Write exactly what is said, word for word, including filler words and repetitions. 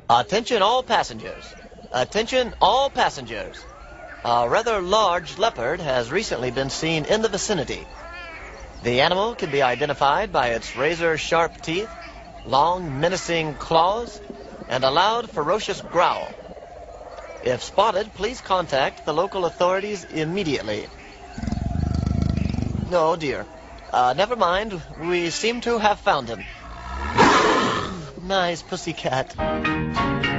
Attention all passengers. Attention all passengers. A rather large leopard has recently been seen in the vicinity. The animal can be identified by its razor-sharp teeth, long menacing claws, and a loud ferocious growl. If spotted, please contact the local authorities immediately. Oh dear. Uh, never mind. We seem to have found him. Nice pussycat.